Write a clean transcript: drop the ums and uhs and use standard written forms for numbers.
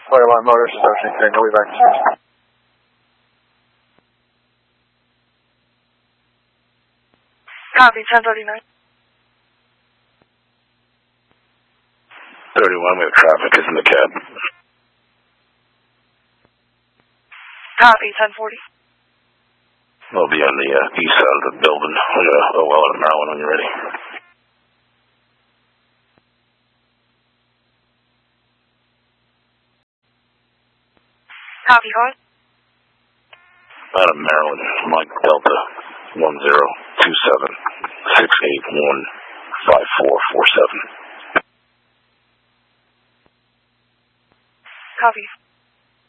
Fireline Motors, Ocean King, I'll be back soon. Copy, 1039. 31, we have traffic, is in the cab. Copy, 1040. We'll be on the east side of the building. Well, in Maryland when you're ready. Copy, going. Out of Maryland, Mike Delta 1027-681-5447. Copy.